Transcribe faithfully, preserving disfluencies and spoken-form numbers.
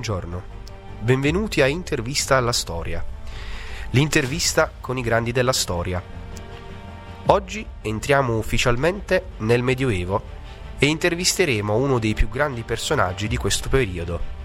buongiorno. Benvenuti a Intervista alla Storia, l'intervista con i grandi della storia. Oggi entriamo ufficialmente nel Medioevo e intervisteremo uno dei più grandi personaggi di questo periodo,